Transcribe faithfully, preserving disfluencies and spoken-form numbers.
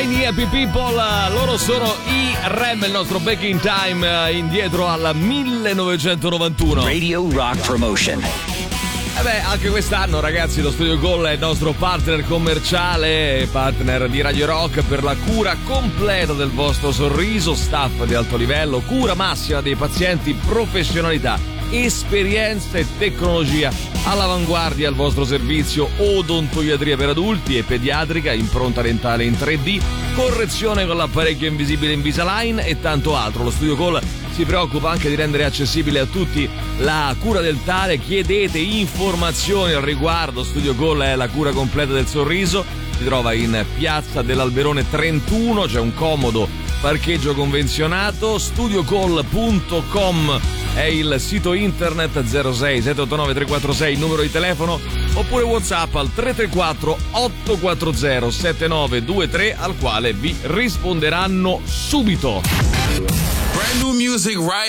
Tiny Happy People, loro sono i Rem, il nostro Back in Time, indietro al millenovecentonovantuno. Radio Rock Promotion. E beh, anche quest'anno, ragazzi, lo Studio Gol è il nostro partner commerciale, partner di Radio Rock per la cura completa del vostro sorriso, staff di alto livello, cura massima dei pazienti, professionalità, esperienza e tecnologia all'avanguardia al vostro servizio, odontoiatria per adulti e pediatrica, impronta dentale in tre D, correzione con l'apparecchio invisibile Invisalign e tanto altro. Lo Studio Gol si preoccupa anche di rendere accessibile a tutti la cura dentale. Chiedete informazioni al riguardo. Studio Gol è la cura completa del sorriso, si trova in Piazza dell'Alberone trentuno, c'è un comodo parcheggio convenzionato. studiocall punto com è il sito internet, zero sei sette otto nove tre quattro sei il numero di telefono, oppure WhatsApp al tre tre quattro otto quattro zero sette nove due tre, al quale vi risponderanno subito. Brand new music right